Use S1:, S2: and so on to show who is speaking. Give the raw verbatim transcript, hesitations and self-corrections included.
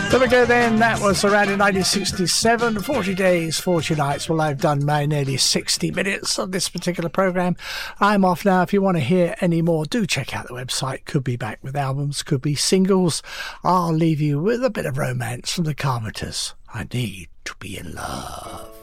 S1: There we go then, that was around in nineteen sixty-seven, forty days, forty nights. Well, I've done my nearly sixty minutes of this particular programme. I'm off now. If you want to hear any more, do check out the website. Could be back with albums, could be singles. I'll leave you with a bit of romance from the Carpenters. I need to be in love.